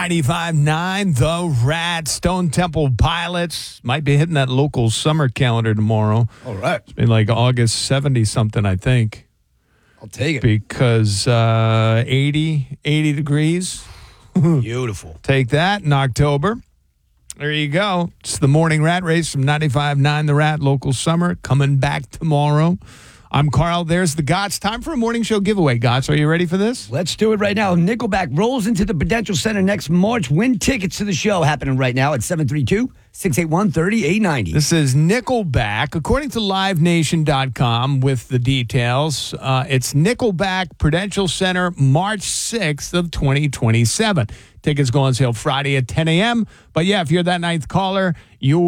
95.9, The Rat, Stone Temple Pilots. Might be hitting that local summer calendar tomorrow. All right. It's been like August 70-something, I think. I'll take it. Because 80 degrees. Beautiful. Take that in October. There you go. It's the morning rat race from 95.9 The Rat, local summer, coming back tomorrow. I'm Carl. There's the Gotts. Time for a morning show giveaway. Gotts, are you ready for this? Let's do it right now. Nickelback rolls into the Prudential Center next March. Win tickets to the show happening right now at 732-681-3890. This is Nickelback. According to LiveNation.com with the details, it's Nickelback Prudential Center March 6th of 2027. Tickets go on sale Friday at 10 a.m. But yeah, if you're that ninth caller, you